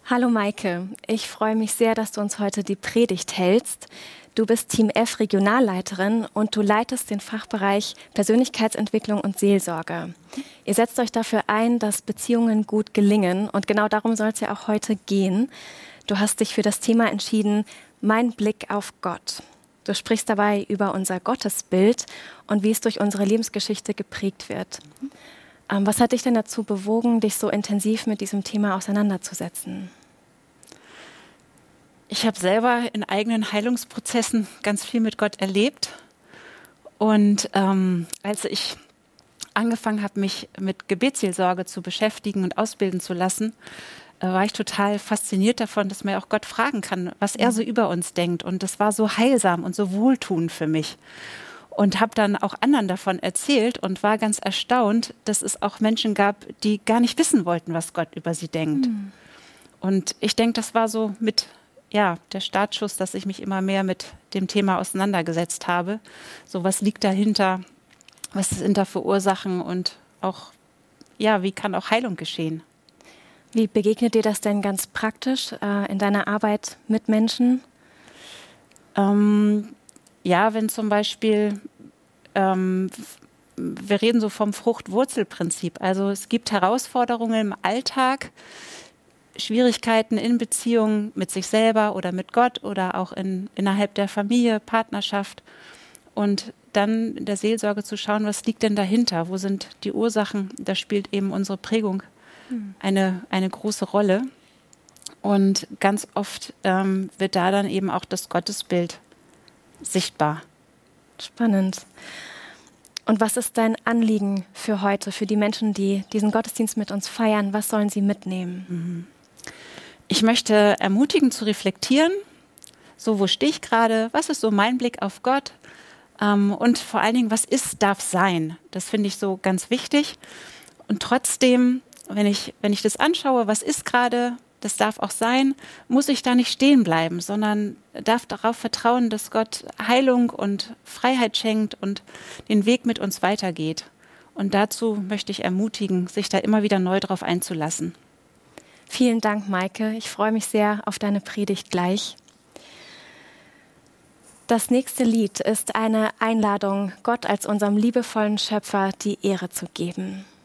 Hallo Maike, ich freue mich sehr, dass du uns heute die Predigt hältst. Du bist Team F Regionalleiterin und du leitest den Fachbereich Persönlichkeitsentwicklung und Seelsorge. Ihr setzt euch dafür ein, dass Beziehungen gut gelingen und genau darum soll es ja auch heute gehen. Du hast dich für das Thema entschieden, mein Blick auf Gott. Du sprichst dabei über unser Gottesbild und wie es durch unsere Lebensgeschichte geprägt wird. Was hat dich denn dazu bewogen, dich so intensiv mit diesem Thema auseinanderzusetzen? Ich habe selber in eigenen Heilungsprozessen ganz viel mit Gott erlebt. Und als ich angefangen habe, mich mit Gebetsseelsorge zu beschäftigen und ausbilden zu lassen, war ich total fasziniert davon, dass man auch Gott fragen kann, was er so über uns denkt. Und das war so heilsam und so wohltuend für mich. Und habe dann auch anderen davon erzählt und war ganz erstaunt, dass es auch Menschen gab, die gar nicht wissen wollten, was Gott über sie denkt. Und ich denke, das war so mit der Startschuss, dass ich mich immer mehr mit dem Thema auseinandergesetzt habe. So, was liegt dahinter? Was sind da für Ursachen? Und auch, wie kann auch Heilung geschehen? Wie begegnet dir das denn ganz praktisch in deiner Arbeit mit Menschen? Wenn zum Beispiel, wir reden so vom Frucht-Wurzel-Prinzip. Also es gibt Herausforderungen im Alltag, Schwierigkeiten in Beziehungen mit sich selber oder mit Gott oder auch innerhalb der Familie, Partnerschaft. Und dann in der Seelsorge zu schauen, was liegt denn dahinter? Wo sind die Ursachen? Da spielt eben unsere Prägung eine große Rolle. Und ganz oft wird da dann eben auch das Gottesbild sichtbar. Spannend. Und was ist dein Anliegen für heute, für die Menschen, die diesen Gottesdienst mit uns feiern? Was sollen sie mitnehmen? Ich möchte ermutigen zu reflektieren, so wo stehe ich gerade, was ist so mein Blick auf Gott und vor allen Dingen, was ist, darf sein. Das finde ich so ganz wichtig. Und trotzdem, wenn ich das anschaue, was ist gerade, das darf auch sein, muss ich da nicht stehen bleiben, sondern darf darauf vertrauen, dass Gott Heilung und Freiheit schenkt und den Weg mit uns weitergeht. Und dazu möchte ich ermutigen, sich da immer wieder neu drauf einzulassen. Vielen Dank, Maike. Ich freue mich sehr auf deine Predigt gleich. Das nächste Lied ist eine Einladung, Gott als unserem liebevollen Schöpfer die Ehre zu geben.